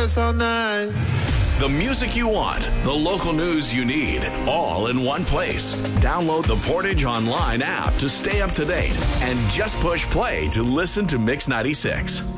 us all night. The music you want, the local news you need, all in one place. Download the Portage Online app to stay up to date and just push play to listen to Mix 96.